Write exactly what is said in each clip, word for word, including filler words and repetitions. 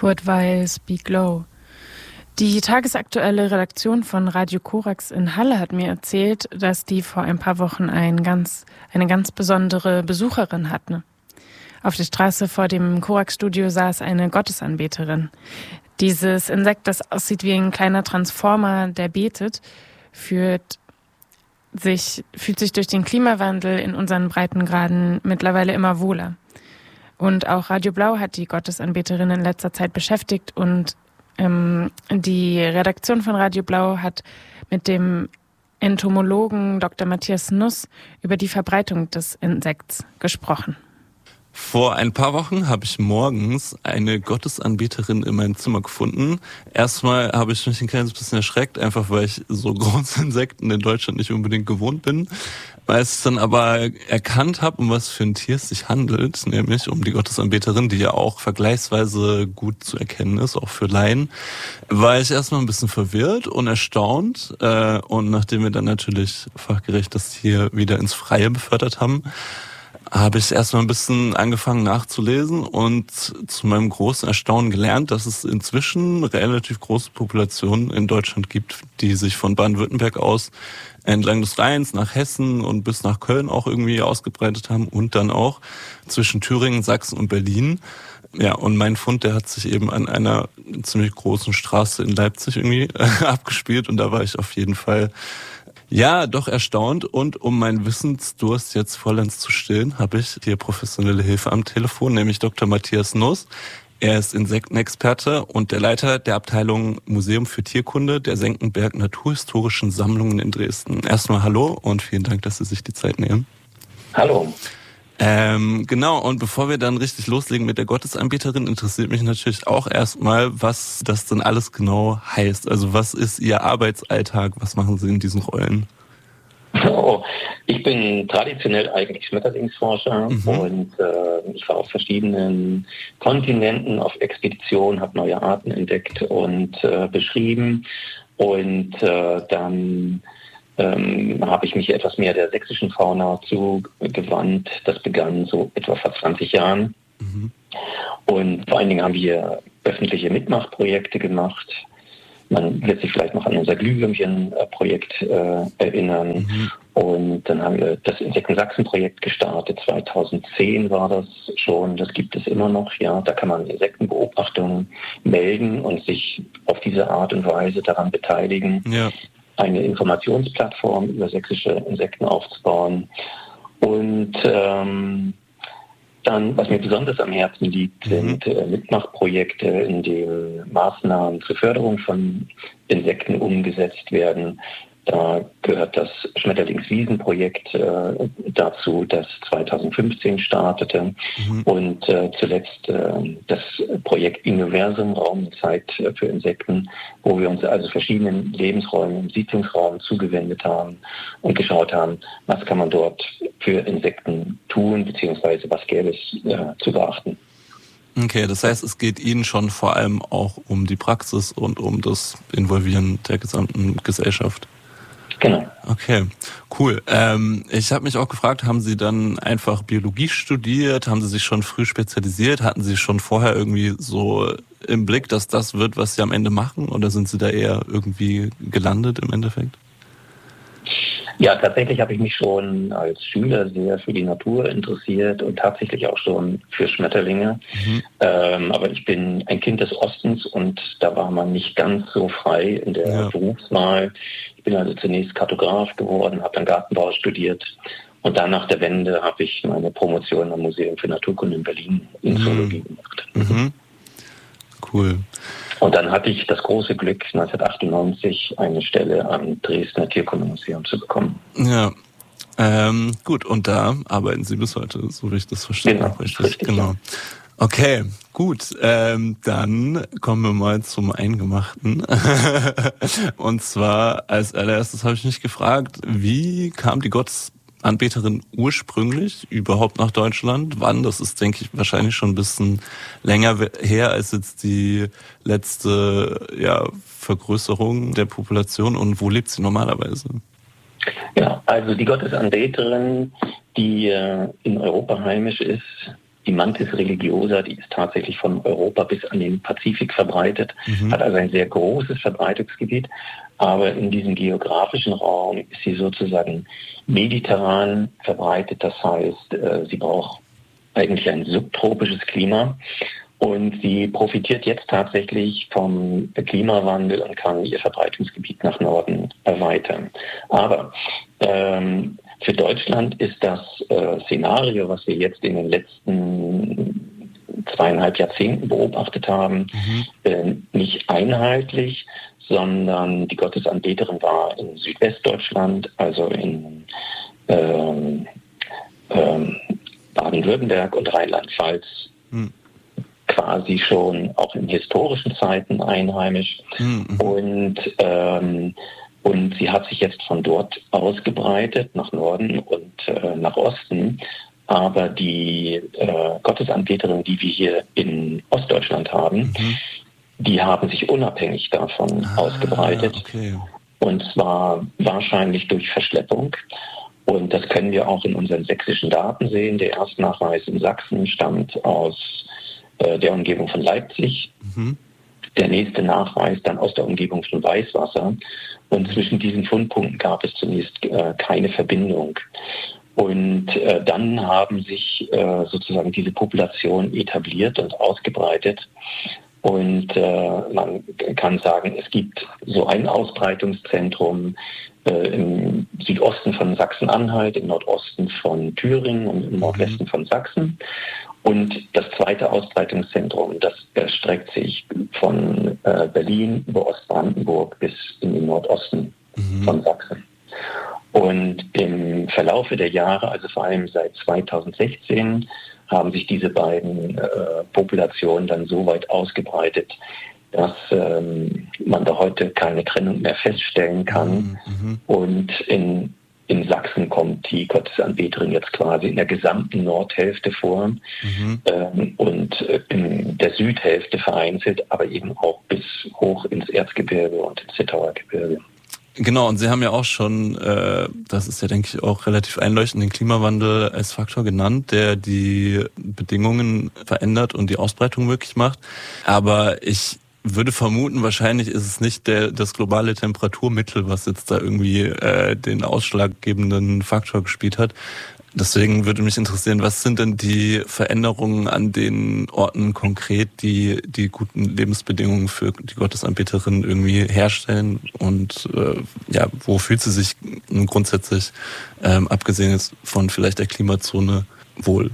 Kurt Weil, Speak Low. Die tagesaktuelle Redaktion von Radio Korax in Halle hat mir erzählt, dass die vor ein paar Wochen ein ganz, eine ganz besondere Besucherin hatten. Auf der Straße vor dem Korax-Studio saß eine Gottesanbeterin. Dieses Insekt, das aussieht wie ein kleiner Transformer, der betet, führt sich, fühlt sich durch den Klimawandel in unseren Breitengraden mittlerweile immer wohler. Und auch Radio Blau hat die Gottesanbeterin in letzter Zeit beschäftigt und ähm, die Redaktion von Radio Blau hat mit dem Entomologen Doktor Matthias Nuss über die Verbreitung des Insekts gesprochen. Vor ein paar Wochen habe ich morgens eine Gottesanbeterin in meinem Zimmer gefunden. Erstmal habe ich mich ein kleines bisschen erschreckt, einfach weil ich so große Insekten in Deutschland nicht unbedingt gewohnt bin. Als ich dann aber erkannt habe, um was für ein Tier es sich handelt, nämlich um die Gottesanbeterin, die ja auch vergleichsweise gut zu erkennen ist, auch für Laien, war ich erstmal ein bisschen verwirrt und erstaunt. Und nachdem wir dann natürlich fachgerecht das Tier wieder ins Freie befördert haben, habe ich erstmal ein bisschen angefangen nachzulesen und zu meinem großen Erstaunen gelernt, dass es inzwischen relativ große Populationen in Deutschland gibt, die sich von Baden-Württemberg aus entlang des Rheins nach Hessen und bis nach Köln auch irgendwie ausgebreitet haben und dann auch zwischen Thüringen, Sachsen und Berlin. Ja, und mein Fund, der hat sich eben an einer ziemlich großen Straße in Leipzig irgendwie abgespielt und da war ich auf jeden Fall ja, doch erstaunt. Und um meinen Wissensdurst jetzt vollends zu stillen, habe ich hier professionelle Hilfe am Telefon, nämlich Doktor Matthias Nuss. Er ist Insektenexperte und der Leiter der Abteilung Museum für Tierkunde der Senckenberg Naturhistorischen Sammlungen in Dresden. Erstmal hallo und vielen Dank, dass Sie sich die Zeit nehmen. Hallo. Ähm, genau, und bevor wir dann richtig loslegen mit der Gottesanbeterin, interessiert mich natürlich auch erstmal, was das denn alles genau heißt. Also was ist Ihr Arbeitsalltag? Was machen Sie in diesen Rollen? Oh, ich bin traditionell eigentlich Schmetterlingsforscher mhm. und äh, ich war auf verschiedenen Kontinenten auf Expedition, habe neue Arten entdeckt und äh, beschrieben und äh, dann Ähm, habe ich mich etwas mehr der sächsischen Fauna zugewandt. Das begann so etwa vor zwanzig Jahren. Mhm. Und vor allen Dingen haben wir öffentliche Mitmachprojekte gemacht. Man wird sich vielleicht noch an unser Glühwürmchen-Projekt äh, erinnern. Mhm. Und dann haben wir das Insekten Sachsen-Projekt gestartet. zweitausendzehn war das schon. Das gibt es immer noch. Ja, da kann man Insektenbeobachtungen melden und sich auf diese Art und Weise daran beteiligen. Ja. Eine Informationsplattform über sächsische Insekten aufzubauen. Und ähm, dann, was mir besonders am Herzen liegt, sind äh, Mitmachprojekte, in denen Maßnahmen zur Förderung von Insekten umgesetzt werden. Da gehört das Schmetterlingswiesenprojekt äh, dazu, das zweitausendfünfzehn startete. Mhm. Und äh, zuletzt äh, das Projekt Universum, Raum und Zeit für Insekten, wo wir uns also verschiedenen Lebensräumen im Siedlungsraum zugewendet haben und geschaut haben, was kann man dort für Insekten tun, beziehungsweise was gäbe es äh, zu beachten. Okay, das heißt, es geht Ihnen schon vor allem auch um die Praxis und um das Involvieren der gesamten Gesellschaft. Genau. Okay, cool. Ähm, ich habe mich auch gefragt, haben Sie dann einfach Biologie studiert? Haben Sie sich schon früh spezialisiert? Hatten Sie schon vorher irgendwie so im Blick, dass das wird, was Sie am Ende machen? Oder sind Sie da eher irgendwie gelandet im Endeffekt? Ja, tatsächlich habe ich mich schon als Schüler sehr für die Natur interessiert und tatsächlich auch schon für Schmetterlinge. Mhm. Ähm, aber ich bin ein Kind des Ostens und da war man nicht ganz so frei in der ja. Berufswahl. Ich bin also zunächst Kartograf geworden, habe dann Gartenbau studiert und dann nach der Wende habe ich meine Promotion am Museum für Naturkunde in Berlin in Zoologie mhm. gemacht. Mhm. Cool. Und dann hatte ich das große Glück, neunzehnhundertachtundneunzig eine Stelle am Dresdner Tierkundemuseum zu bekommen. Ja, ähm, gut. Und da arbeiten Sie bis heute, so wie ich das verstehe. Genau, richtig, genau. Ja. Okay, gut. Ähm, dann kommen wir mal zum Eingemachten. Und zwar als allererstes habe ich mich gefragt, wie kam die Gottesanbeterin ursprünglich überhaupt nach Deutschland? Wann? Das ist, denke ich, wahrscheinlich schon ein bisschen länger her als jetzt die letzte ja, Vergrößerung der Population. Und wo lebt sie normalerweise? Ja, also die Gottesanbeterin, die äh, in Europa heimisch ist, die Mantis religiosa, die ist tatsächlich von Europa bis an den Pazifik verbreitet, mhm. hat also ein sehr großes Verbreitungsgebiet. Aber in diesem geografischen Raum ist sie sozusagen mediterran verbreitet. Das heißt, äh, sie braucht eigentlich ein subtropisches Klima. Und sie profitiert jetzt tatsächlich vom Klimawandel und kann ihr Verbreitungsgebiet nach Norden erweitern. Aber ähm, für Deutschland ist das äh, Szenario, was wir jetzt in den letzten zweieinhalb Jahrzehnten beobachtet haben, mhm. äh, nicht einheitlich, sondern die Gottesanbeterin war in Südwestdeutschland, also in ähm, ähm, Baden-Württemberg und Rheinland-Pfalz, mhm. quasi schon auch in historischen Zeiten einheimisch. Mhm. Und, ähm, und sie hat sich jetzt von dort ausgebreitet nach Norden und äh, nach Osten. Aber die äh, Gottesanbeterinnen, die wir hier in Ostdeutschland haben, mhm. die haben sich unabhängig davon ah, ausgebreitet. Okay. Und zwar wahrscheinlich durch Verschleppung. Und das können wir auch in unseren sächsischen Daten sehen. Der Erstnachweis in Sachsen stammt aus äh, der Umgebung von Leipzig. Mhm. Der nächste Nachweis dann aus der Umgebung von Weißwasser. Und zwischen diesen Fundpunkten gab es zunächst äh, keine Verbindung. Und äh, dann haben sich äh, sozusagen diese Populationen etabliert und ausgebreitet. Und äh, man kann sagen, es gibt so ein Ausbreitungszentrum äh, im Südosten von Sachsen-Anhalt, im Nordosten von Thüringen und im Nordwesten von Sachsen. Und das zweite Ausbreitungszentrum, das erstreckt sich von äh, Berlin über Ostbrandenburg bis in den Nordosten mhm. von Sachsen. Und im Verlaufe der Jahre, also vor allem seit zweitausendsechzehn, haben sich diese beiden äh, Populationen dann so weit ausgebreitet, dass ähm, man da heute keine Trennung mehr feststellen kann. Mhm. Und in, in Sachsen kommt die Gottesanbeterin jetzt quasi in der gesamten Nordhälfte vor mhm. ähm, und äh, in der Südhälfte vereinzelt, aber eben auch bis hoch ins Erzgebirge und ins Zittauer Gebirge. Genau, und Sie haben ja auch schon, äh, das ist ja, denke ich, auch relativ einleuchtend, den Klimawandel als Faktor genannt, der die Bedingungen verändert und die Ausbreitung möglich macht. Aber ich würde vermuten, wahrscheinlich ist es nicht der, das globale Temperaturmittel, was jetzt da irgendwie äh, den ausschlaggebenden Faktor gespielt hat. Deswegen würde mich interessieren, was sind denn die Veränderungen an den Orten konkret, die die guten Lebensbedingungen für die Gottesanbeterin irgendwie herstellen und äh, ja, wo fühlt sie sich grundsätzlich, ähm, abgesehen jetzt von vielleicht der Klimazone, wohl?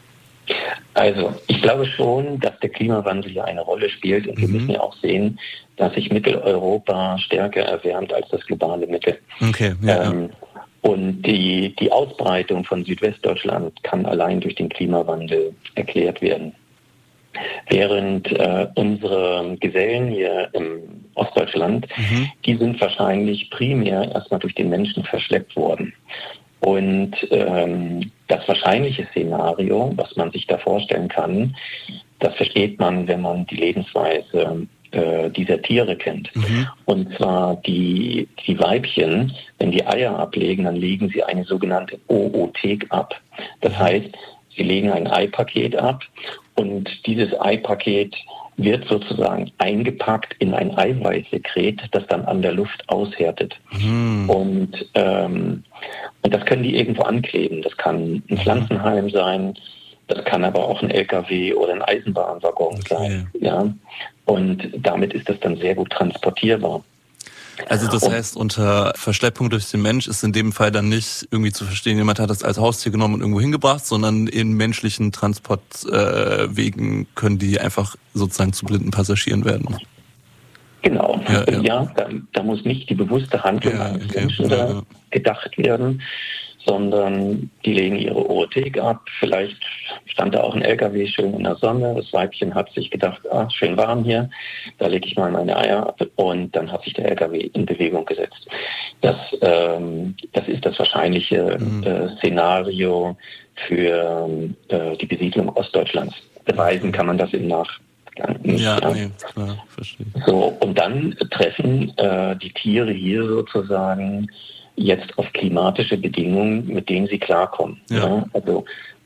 Also ich glaube schon, dass der Klimawandel hier eine Rolle spielt und mhm. wir müssen ja auch sehen, dass sich Mitteleuropa stärker erwärmt als das globale Mittel. Okay, ja, ähm, ja. Und die, die Ausbreitung von Südwestdeutschland kann allein durch den Klimawandel erklärt werden. Während äh, unsere Gesellen hier im Ostdeutschland, mhm. die sind wahrscheinlich primär erstmal durch den Menschen verschleppt worden. Und ähm, das wahrscheinliche Szenario, was man sich da vorstellen kann, das versteht man, wenn man die Lebensweise dieser Tiere kennt. Mhm. Und zwar die, die Weibchen, wenn die Eier ablegen, dann legen sie eine sogenannte Oothek ab. Das heißt, sie legen ein Eipaket ab und dieses Eipaket wird sozusagen eingepackt in ein Eiweißsekret, das dann an der Luft aushärtet. Mhm. Und, ähm, und das können die irgendwo ankleben. Das kann ein Pflanzenhalm sein, das kann aber auch ein L K W oder ein Eisenbahnwaggon okay. sein. Ja? Und damit ist das dann sehr gut transportierbar. Also das heißt, unter Verschleppung durch den Mensch ist in dem Fall dann nicht irgendwie zu verstehen, jemand hat das als Haustier genommen und irgendwo hingebracht, sondern in menschlichen Transportwegen äh, können die einfach sozusagen zu blinden Passagieren werden. Genau, ja, ja. ja da, da muss nicht die bewusste Handlung ja, eines okay. Menschen ja, ja. gedacht werden, sondern die legen ihre Oothek ab. Vielleicht stand da auch ein L K W schön in der Sonne. Das Weibchen hat sich gedacht, ah, schön warm hier, da lege ich mal meine Eier ab. Und dann hat sich der L K W in Bewegung gesetzt. Das, ähm, das ist das wahrscheinliche mhm. äh, Szenario für äh, die Besiedlung Ostdeutschlands. Beweisen kann man das im Nachgang nicht. Ja, ja. Nee, klar, verstehe. So, und dann treffen äh, die Tiere hier sozusagen jetzt auf klimatische Bedingungen, mit denen sie klarkommen. Ja. Ja, also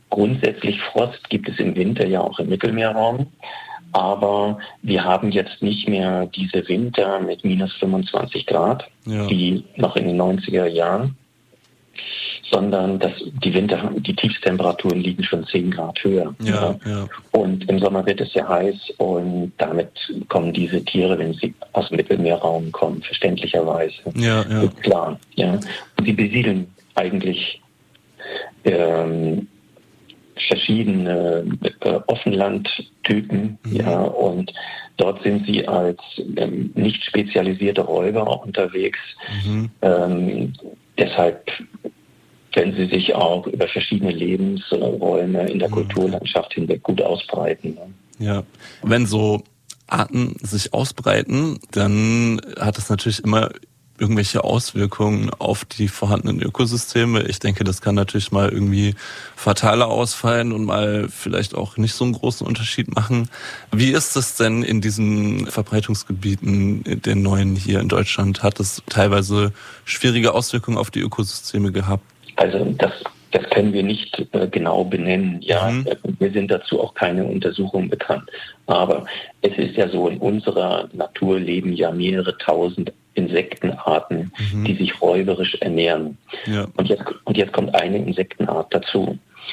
grundsätzlich Frost gibt es im Winter ja auch im Mittelmeerraum. Aber wir haben jetzt nicht mehr diese Winter mit minus fünfundzwanzig Grad, ja. wie noch in den neunziger Jahren, sondern das, die Winter, die Tiefstemperaturen liegen schon zehn Grad höher. Ja, ja. Ja. Und im Sommer wird es sehr heiß und damit kommen diese Tiere, wenn sie aus dem Mittelmeerraum kommen, verständlicherweise. Ja, ja. Ist klar. Ja. Und sie besiedeln eigentlich ähm, verschiedene äh, Offenlandtypen, mhm. ja, und dort sind sie als ähm, nicht spezialisierte Räuber auch unterwegs. Mhm. Ähm, deshalb können sie sich auch über verschiedene Lebensräume in der mhm. Kulturlandschaft hinweg gut ausbreiten. Ne? Ja, wenn so Arten sich ausbreiten, dann hat es natürlich immer irgendwelche Auswirkungen auf die vorhandenen Ökosysteme. Ich denke, das kann natürlich mal irgendwie fataler ausfallen und mal vielleicht auch nicht so einen großen Unterschied machen. Wie ist es denn in diesen Verbreitungsgebieten der neuen hier in Deutschland? Hat es teilweise schwierige Auswirkungen auf die Ökosysteme gehabt? Also das, das können wir nicht äh, genau benennen. Ja, mhm. Mir sind dazu auch keine Untersuchungen bekannt. Aber es ist ja so, in unserer Natur leben ja mehrere tausend Insektenarten, mhm. die sich räuberisch ernähren. Ja. Und, jetzt, und jetzt kommt eine Insektenart dazu.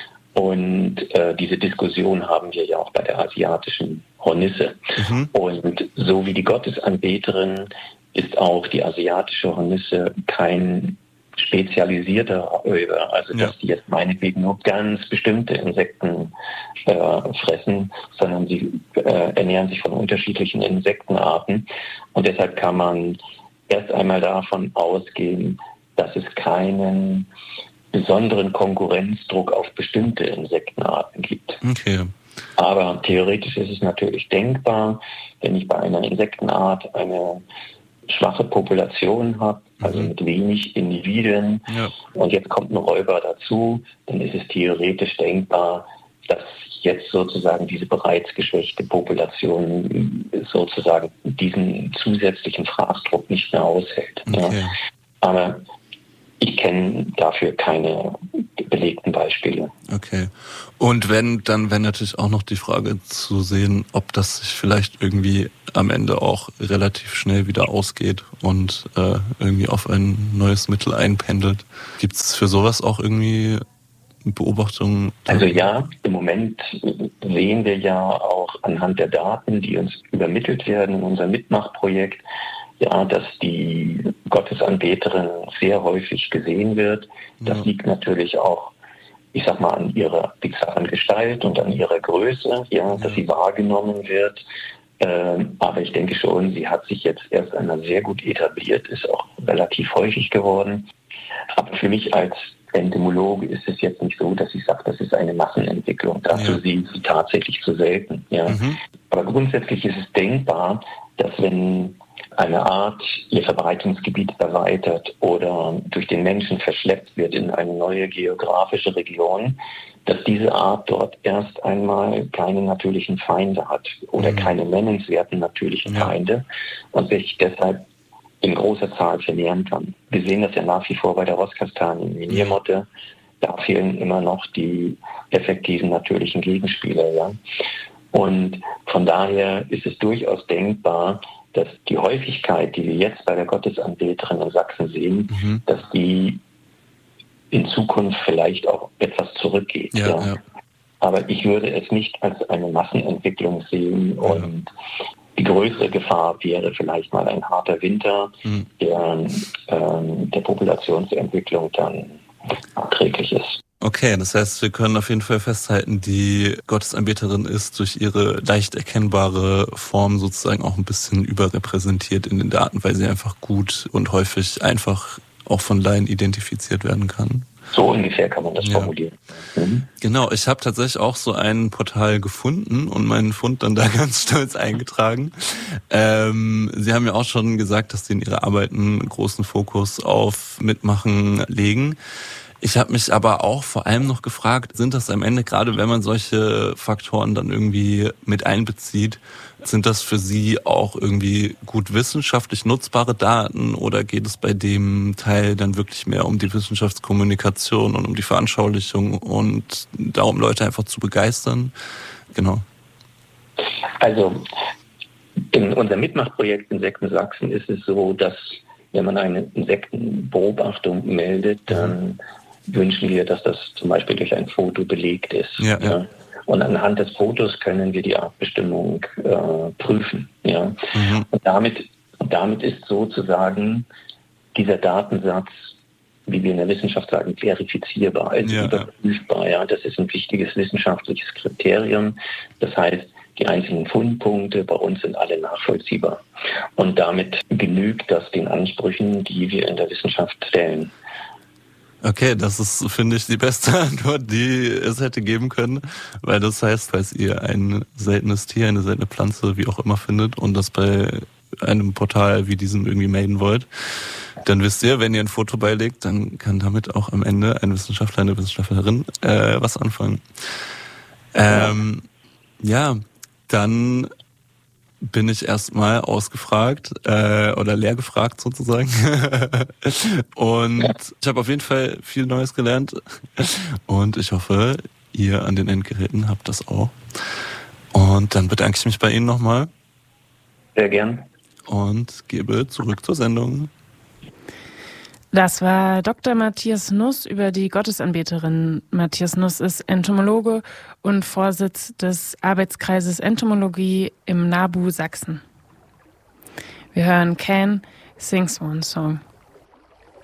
Und äh, diese Diskussion haben wir ja auch bei der asiatischen Hornisse. Mhm. Und so wie die Gottesanbeterin ist auch die asiatische Hornisse kein spezialisierter Räuber, also dass ja. die jetzt meinetwegen nur ganz bestimmte Insekten äh, fressen, sondern sie äh, ernähren sich von unterschiedlichen Insektenarten. Und deshalb kann man erst einmal davon ausgehen, dass es keinen besonderen Konkurrenzdruck auf bestimmte Insektenarten gibt. Okay. Aber theoretisch ist es natürlich denkbar, wenn ich bei einer Insektenart eine schwache Population habe, also mhm. mit wenig Individuen, ja. und jetzt kommt ein Räuber dazu, dann ist es theoretisch denkbar, dass jetzt sozusagen diese bereits geschwächte Population sozusagen diesen zusätzlichen Fraßdruck nicht mehr aushält. Okay. Ja. Aber ich kenne dafür keine belegten Beispiele. Okay. Und wenn, dann wäre natürlich auch noch die Frage zu sehen, ob das sich vielleicht irgendwie am Ende auch relativ schnell wieder ausgeht und äh, irgendwie auf ein neues Mittel einpendelt. Gibt es für sowas auch irgendwie Beobachtungen? Also ja, im Moment sehen wir ja auch anhand der Daten, die uns übermittelt werden in unserem Mitmachprojekt, ja, dass die Gottesanbeterin sehr häufig gesehen wird. Das ja. liegt natürlich auch, ich sag mal, an ihrer bizarren Gestalt und an ihrer Größe, ja, ja. dass sie wahrgenommen wird. Ähm, aber ich denke schon, sie hat sich jetzt erst einmal sehr gut etabliert, ist auch relativ häufig geworden. Aber für mich als Entomologe ist es jetzt nicht so, dass ich sage, das ist eine Massenentwicklung. Dazu ja. sehe ich sie tatsächlich zu selten. Ja. Mhm. Aber grundsätzlich ist es denkbar, dass wenn eine Art ihr Verbreitungsgebiet erweitert oder durch den Menschen verschleppt wird in eine neue geografische Region, dass diese Art dort erst einmal keine natürlichen Feinde hat oder mhm. keine nennenswerten natürlichen ja. Feinde und sich deshalb in großer Zahl vermehren kann. Wir sehen das ja nach wie vor bei der Rosskastanien-Miniermotte. Da fehlen immer noch die effektiven natürlichen Gegenspieler. Ja? Und von daher ist es durchaus denkbar, dass die Häufigkeit, die wir jetzt bei der Gottesanbeterin in Sachsen sehen, mhm. dass die in Zukunft vielleicht auch etwas zurückgeht. Ja, ja. Ja. Aber ich würde es nicht als eine Massenentwicklung sehen ja. und die größere Gefahr wäre vielleicht mal ein harter Winter, mhm. der ähm, der Populationsentwicklung dann abträglich ist. Okay, das heißt, wir können auf jeden Fall festhalten, die Gottesanbeterin ist durch ihre leicht erkennbare Form sozusagen auch ein bisschen überrepräsentiert in den Daten, weil sie einfach gut und häufig einfach auch von Laien identifiziert werden kann. So ungefähr kann man das ja. formulieren. Mhm. Genau, ich habe tatsächlich auch so ein Portal gefunden und meinen Fund dann da ganz stolz eingetragen. Ähm, Sie haben ja auch schon gesagt, dass Sie in Ihrer Arbeit einen großen Fokus auf Mitmachen legen. Ich habe mich aber auch vor allem noch gefragt, sind das am Ende, gerade wenn man solche Faktoren dann irgendwie mit einbezieht, sind das für Sie auch irgendwie gut wissenschaftlich nutzbare Daten oder geht es bei dem Teil dann wirklich mehr um die Wissenschaftskommunikation und um die Veranschaulichung und darum, Leute einfach zu begeistern? Genau. Also in unserem Mitmachprojekt Insekten Sachsen ist es so, dass wenn man eine Insektenbeobachtung meldet, dann wünschen wir, dass das zum Beispiel durch ein Foto belegt ist. Ja, ja. Ja. Und anhand des Fotos können wir die Artbestimmung äh, prüfen. Ja. Mhm. Und damit, damit ist sozusagen dieser Datensatz, wie wir in der Wissenschaft sagen, verifizierbar, also ja, überprüfbar. Ja. Das ist ein wichtiges wissenschaftliches Kriterium. Das heißt, die einzelnen Fundpunkte bei uns sind alle nachvollziehbar. Und damit genügt das den Ansprüchen, die wir in der Wissenschaft stellen. Okay, das ist, finde ich, die beste Antwort, die es hätte geben können, weil das heißt, falls ihr ein seltenes Tier, eine seltene Pflanze, wie auch immer findet und das bei einem Portal wie diesem irgendwie melden wollt, dann wisst ihr, wenn ihr ein Foto beilegt, dann kann damit auch am Ende ein Wissenschaftler, eine Wissenschaftlerin äh, was anfangen. Ähm, ja, dann bin ich erstmal ausgefragt äh, oder leer gefragt sozusagen. Und ich habe auf jeden Fall viel Neues gelernt und ich hoffe, ihr an den Endgeräten habt das auch. Und dann bedanke ich mich bei Ihnen nochmal. Sehr gern. Und gebe zurück zur Sendung. Das war Doktor Matthias Nuss über die Gottesanbeterin. Matthias Nuss ist Entomologe und Vorsitz des Arbeitskreises Entomologie im NABU Sachsen. Wir hören Can Sing Swan Song.